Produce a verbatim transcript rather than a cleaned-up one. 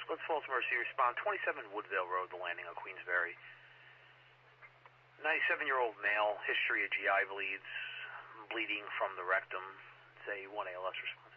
Let's Falls Mercy respond. twenty-seven Woodvale Road, the landing on Queensberry. ninety-seven-year-old male, history of G I bleeds, bleeding from the rectum. Say one A L S respond.